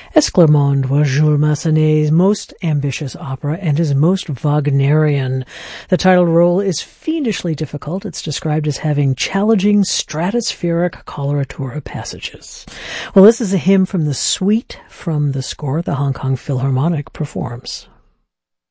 Esclarmonde was Jules Massenet's most ambitious opera and his most Wagnerian. The title role is fiendishly difficult. It's described as having challenging stratospheric coloratura passages. Well, this is a hymn from the suite from the score the Hong Kong Philharmonic performs.